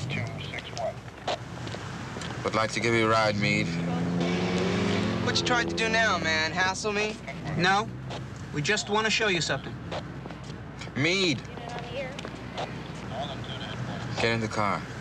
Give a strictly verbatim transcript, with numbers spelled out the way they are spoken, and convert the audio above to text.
Would like to give you a ride, Meade. What you trying to do now, man? Hassle me? No. We just want to show you something. Meade. Get in the car.